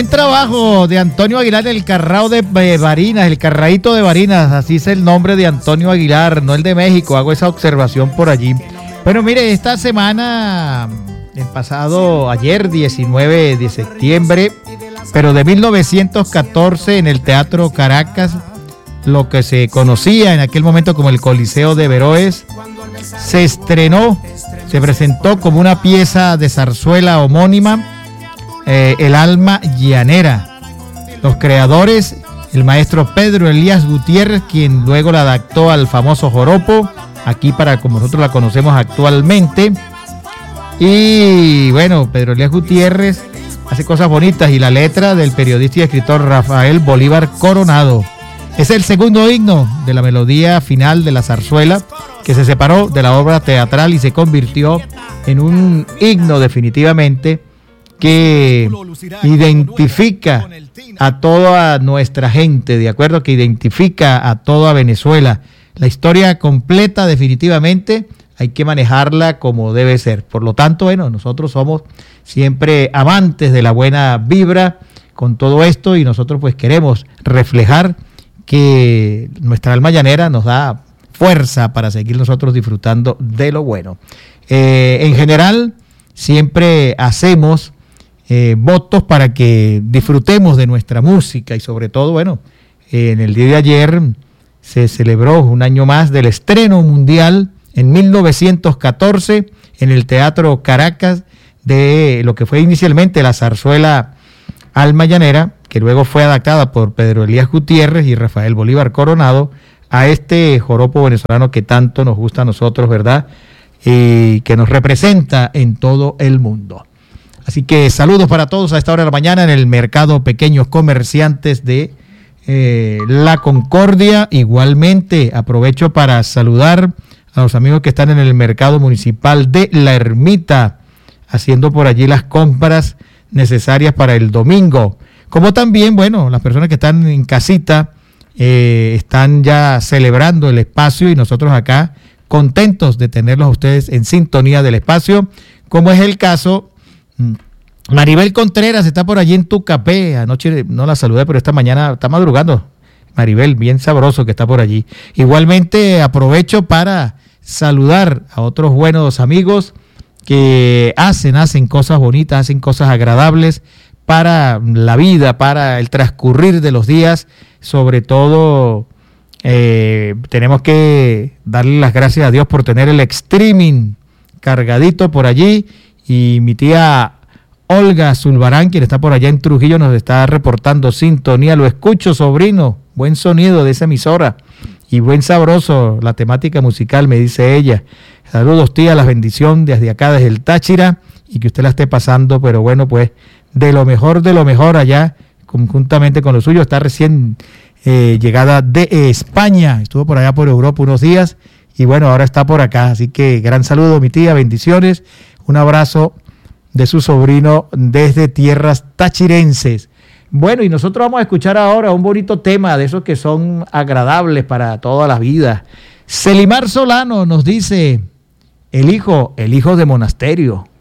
Buen trabajo de Antonio Aguilar, el Carrao de Barinas, el Carraíto de Barinas, así es el nombre de Antonio Aguilar, no el de México, hago esa observación por allí. Bueno, mire, esta semana, el pasado, ayer 19 de septiembre, pero de 1914, en el Teatro Caracas, lo que se conocía en aquel momento como el Coliseo de Veroes, se estrenó, se presentó como una pieza de zarzuela homónima, El alma llanera. Los creadores, el maestro Pedro Elías Gutiérrez, quien luego la adaptó al famoso joropo, aquí para como nosotros la conocemos actualmente. Y bueno, Pedro Elías Gutiérrez hace cosas bonitas, y la letra del periodista y escritor Rafael Bolívar Coronado. Es el segundo himno de la melodía final de la zarzuela, que se separó de la obra teatral y se convirtió en un himno definitivamente que identifica a toda nuestra gente, de acuerdo, que identifica a toda Venezuela. La historia completa definitivamente hay que manejarla como debe ser. Por lo tanto, bueno, nosotros somos siempre amantes de la buena vibra con todo esto, y nosotros pues queremos reflejar que nuestra alma llanera nos da fuerza para seguir nosotros disfrutando de lo bueno. En general, siempre hacemos votos para que disfrutemos de nuestra música, y sobre todo, bueno, en el día de ayer se celebró un año más del estreno mundial en 1914 en el Teatro Caracas de lo que fue inicialmente la zarzuela Alma Llanera, que luego fue adaptada por Pedro Elías Gutiérrez y Rafael Bolívar Coronado a este joropo venezolano que tanto nos gusta a nosotros, ¿verdad? Y que nos representa en todo el mundo. Así que saludos para todos a esta hora de la mañana en el Mercado Pequeños Comerciantes de La Concordia. Igualmente aprovecho para saludar a los amigos que están en el Mercado Municipal de La Ermita, haciendo por allí las compras necesarias para el domingo. Como también, bueno, las personas que están en casita están ya celebrando el espacio, y nosotros acá contentos de tenerlos a ustedes en sintonía del espacio, como es el caso. Maribel Contreras está por allí en Tucapé. Anoche no la saludé, pero esta mañana está madrugando. Maribel, bien sabroso que está por allí. Igualmente aprovecho para saludar a otros buenos amigos que hacen cosas bonitas, hacen cosas agradables para la vida, para el transcurrir de los días. Sobre todo, tenemos que darle las gracias a Dios por tener el streaming cargadito por allí. Y mi tía Olga Zulbarán, quien está por allá en Trujillo, nos está reportando sintonía. Lo escucho, sobrino. Buen sonido de esa emisora y buen sabroso la temática musical, me dice ella. Saludos, tía, las bendiciones desde acá, desde el Táchira, y que usted la esté pasando, pero bueno, pues de lo mejor allá, conjuntamente con lo suyo. Está recién llegada de España, estuvo por allá por Europa unos días, y bueno, ahora está por acá. Así que gran saludo, mi tía, bendiciones, un abrazo de su sobrino desde tierras tachirenses. Bueno, y nosotros vamos a escuchar ahora un bonito tema de esos que son agradables para todas las vidas. Celimar Solano nos dice, el hijo de monasterio.